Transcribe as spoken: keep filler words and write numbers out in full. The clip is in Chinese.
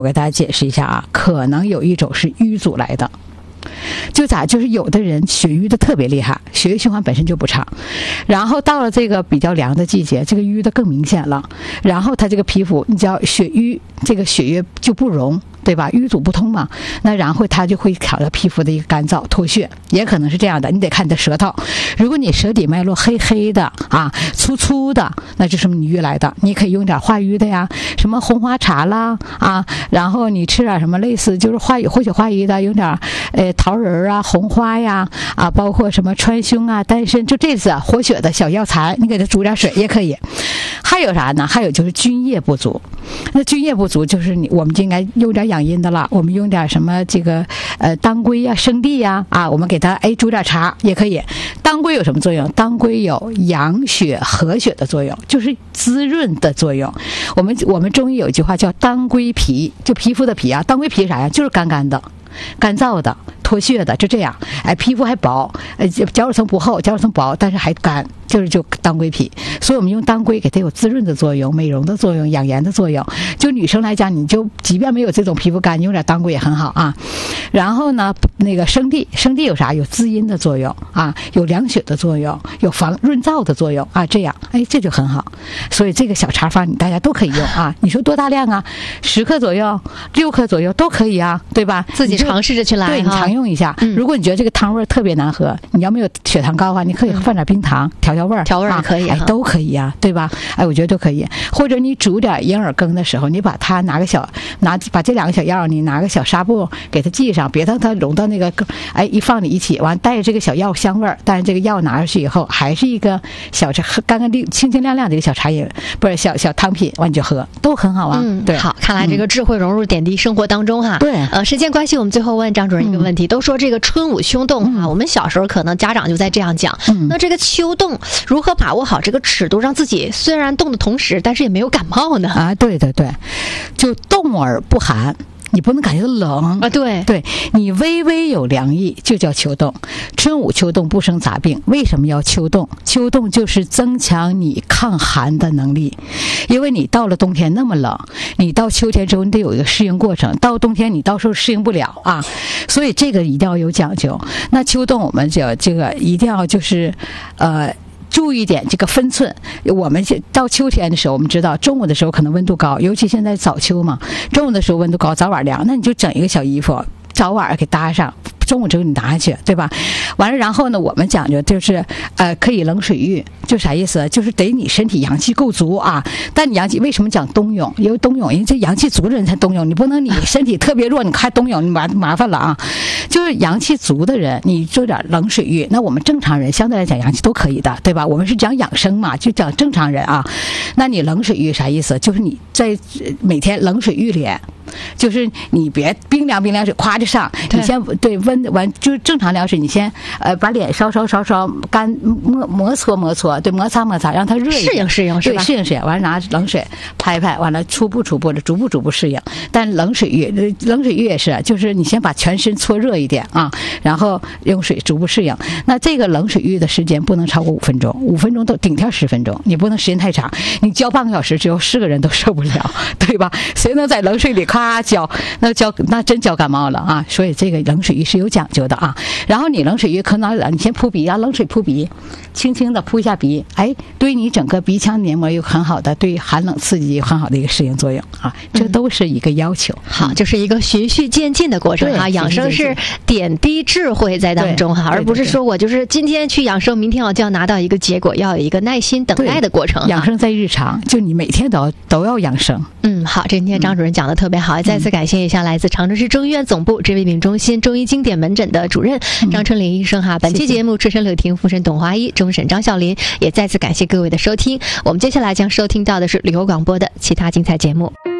我给大家解释一下啊，可能有一种是淤阻来的。就咋就是有的人血瘀的特别厉害，血液循环本身就不畅，然后到了这个比较凉的季节，这个瘀的更明显了，然后他这个皮肤你知道血瘀，这个血液就不溶，对吧？淤阻不通嘛，那然后它就会挑到皮肤的一个干燥脱屑，也可能是这样的。你得看你的舌头，如果你舌底脉络黑黑的啊，粗粗的，那就是你瘀来的。你可以用点化瘀的呀，什么红花茶啦啊，然后你吃点什么类似就是化活血化瘀的，用点呃桃仁啊、红花呀啊，包括什么川芎啊、丹参，就这次啊活血的小药材，你给它煮点水也可以。还有啥呢？还有就是津液不足，那津液不足就是你我们就应该用点养阴的了，我们用点什么这个呃当归呀、生地呀啊，我们给它哎煮点茶也可以。当归有什么作用？当归有养血和血的作用，就是滋润的作用。我们我们中医有一句话叫当归皮，就皮肤的皮啊，当归皮啥呀？就是干干的。干燥的、脱屑的，就这样。哎，皮肤还薄，呃，角质层不厚，角质层薄，但是还干，就是就当归皮。所以我们用当归给它有滋润的作用、美容的作用、养颜的作用。就女生来讲，你就即便没有这种皮肤干，你用点当归也很好啊。然后呢，那个生地，生地有啥？有滋阴的作用啊，有凉血的作用，有防润燥的作用啊。这样，哎，这就很好。所以这个小茶方你大家都可以用啊。你说多大量啊？十克左右、六克左右都可以啊，对吧？ 自己尝试着去来， 对，你常用一下。嗯、如果你觉得这个汤味特别难喝，你要没有血糖高的话，你可以放点冰糖、嗯、调调味儿， 调味儿可以、啊， 哎，都可以啊，对吧？哎，我觉得都可以。或者你煮点银耳羹的时候，你把它拿个小拿把这两个小药，你拿个小纱布给它系上，别让它融到那个羹，哎，一放你一起，完带着这个小药香味儿，但是这个药拿上去以后，还是一个小茶，干干净、清清亮亮的一个小茶饮，不是小小汤品，完你就喝，都很好啊。 嗯， 对， 好，看来这个智慧融入点滴生活当中哈。 对， 呃，时间关系，我们最后问张主任一个问题，嗯、都说这个春捂秋冻啊，嗯、我们小时候可能家长就在这样讲。嗯、那这个秋冻如何把握好这个尺度，让自己虽然冻的同时，但是也没有感冒呢？ 啊，对对对，就冻而不寒。你不能感觉冷啊，对对，你微微有凉意就叫秋冻。春捂秋冻不生杂病，为什么要秋冻？秋冻就是增强你抗寒的能力，因为你到了冬天那么冷，你到秋天之后你得有一个适应过程，到冬天你到时候适应不了啊，所以这个一定要有讲究。那秋冻我们就这个一定要就是呃。注意点这个分寸。我们到秋天的时候，我们知道中午的时候可能温度高，尤其现在早秋嘛，中午的时候温度高，早晚凉，那你就整一个小衣服，早晚给搭上。中午之后你拿下去，对吧？完了，然后呢，我们讲究就是，呃，可以冷水浴，就啥意思？就是得你身体阳气够足啊。但你阳气为什么讲冬泳？因为冬泳，因为这阳气足的人才冬泳，你不能你身体特别弱，你还冬泳，你麻麻烦了啊。就是阳气足的人，你做点冷水浴，那我们正常人相对来讲阳气都可以的，对吧？我们是讲养生嘛，就讲正常人啊。那你冷水浴啥意思？就是你在每天冷水浴脸。就是你别冰凉冰凉水夸就上，你先对温完就是正常凉水，你先呃把脸稍稍稍稍干摩摩搓摩搓，对摩擦摩擦，让它热一点， 适应适应是吧？ 对，适应适应，完了拿冷水拍拍，完了初步初步的逐步逐步适应。但冷水浴冷水浴也是，就是你先把全身搓热一点啊，然后用水逐步适应。那这个冷水浴的时间不能超过五分钟，五分钟都顶天十分钟，你不能时间太长，你浇半个小时只有四个人都受不了，对吧？谁能在冷水里咔浇，那浇那真浇感冒了啊！所以这个冷水浴是有讲究的啊。然后你冷水浴可能你先扑鼻啊，冷水扑鼻，轻轻的扑一下鼻，哎，对你整个鼻腔黏膜有很好的对寒冷刺激有很好的一个适应作用啊。这都是一个要求。 嗯、好，就是一个循序渐进的过程啊。养生是点滴智慧在当中哈，而不是说我就是今天去养生，明天我就要拿到一个结果，要有一个耐心等待的过程。 养生在日常，就你每天都要都要养生。 嗯，好，这今天张主任讲的特别好，嗯、再次感谢一下来自长春市中医院总部治胃病中心中医经典门诊的主任张春林医生哈。嗯、本期节目赤身柳婷、附身董华医、终审张孝林，也再次感谢各位的收听。我们接下来将收听到的是旅游广播的其他精彩节目。